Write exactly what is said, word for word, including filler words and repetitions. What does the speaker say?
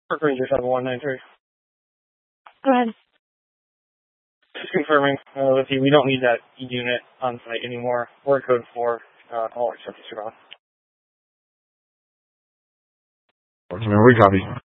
Park Ranger seven one nine three. Go ahead. Just confirming uh, with you, we don't need that unit on site anymore. We're code four. Uh, all our circuits are gone. Okay, man, we copy.